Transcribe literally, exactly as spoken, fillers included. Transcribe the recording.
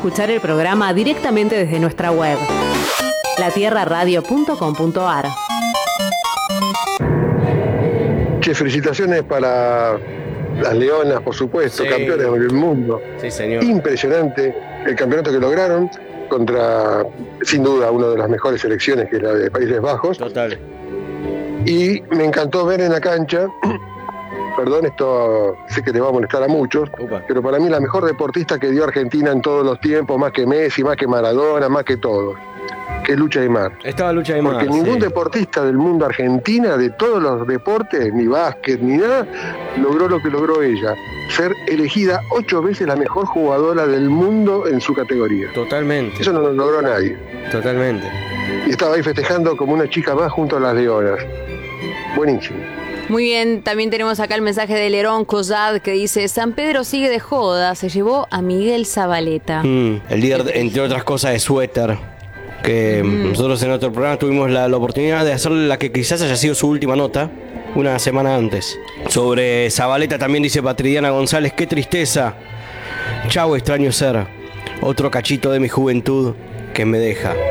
escuchar el programa directamente desde nuestra web, la tierra radio punto com punto a r. Che, felicitaciones para las Leonas, por supuesto, sí. Campeones del mundo. Sí, señor. Impresionante el campeonato que lograron contra, sin duda, una de las mejores selecciones, que es la de Países Bajos. Total. Y me encantó ver en la cancha, perdón, esto sé que le va a molestar a muchos, Upa. pero para mí la mejor deportista que dio Argentina en todos los tiempos, más que Messi, más que Maradona, más que todos, que es Lucha Aymar. Estaba Lucha Aymar. Porque ningún sí. deportista del mundo argentina, de todos los deportes, ni básquet, ni nada, logró lo que logró ella. Ser elegida ocho veces la mejor jugadora del mundo en su categoría. Totalmente. Eso no lo logró nadie. Totalmente. Y estaba ahí festejando como una chica más junto a las Leonas. Buenísimo. Muy bien, también tenemos acá el mensaje de Lerón Collad que dice: San Pedro sigue de joda, se llevó a Miguel Zabaleta. Mm, el líder, de, entre otras cosas, de Suéter. Que mm. nosotros en otro programa tuvimos la, la oportunidad de hacer la que quizás haya sido su última nota, una semana antes. Sobre Zabaleta también dice Patridiana González: qué tristeza. Chau, extraño ser. Otro cachito de mi juventud que me deja.